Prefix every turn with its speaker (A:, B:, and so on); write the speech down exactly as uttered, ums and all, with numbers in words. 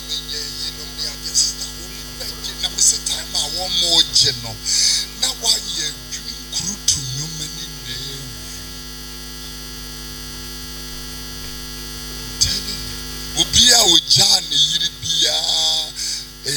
A: many you know me at this now we say time I want more general. Now why you drink crude to no many name. Tell you Ubia Ujani Yiribia